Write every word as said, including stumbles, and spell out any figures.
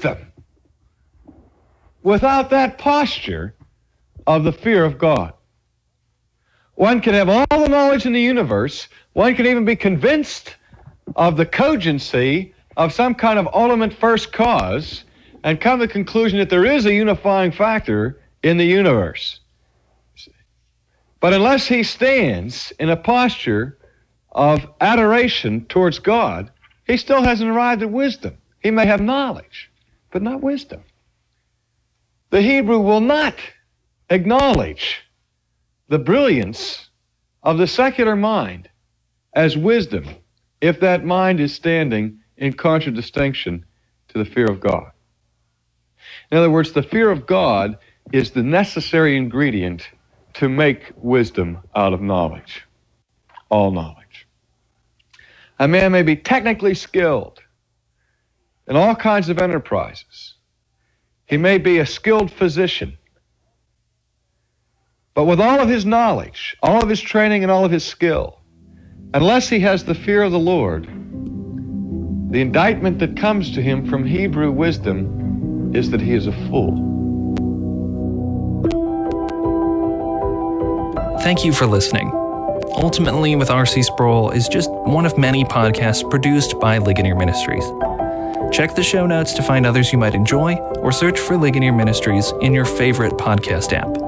wisdom without that posture of the fear of God. One can have all the knowledge in the universe. One can even be convinced of the cogency of some kind of ultimate first cause and come to the conclusion that there is a unifying factor in the universe. But unless he stands in a posture of adoration towards God, he still hasn't arrived at wisdom. He may have knowledge, but not wisdom. The Hebrew will not acknowledge the brilliance of the secular mind as wisdom if that mind is standing in contradistinction to the fear of God. In other words, the fear of God is the necessary ingredient to make wisdom out of knowledge, all knowledge. A man may be technically skilled in all kinds of enterprises. He may be a skilled physician. But with all of his knowledge, all of his training, and all of his skill, unless he has the fear of the Lord, the indictment that comes to him from Hebrew wisdom is that he is a fool. Thank you for listening. Ultimately with R C Sproul is just one of many podcasts produced by Ligonier Ministries. Check the show notes to find others you might enjoy, or search for Ligonier Ministries in your favorite podcast app.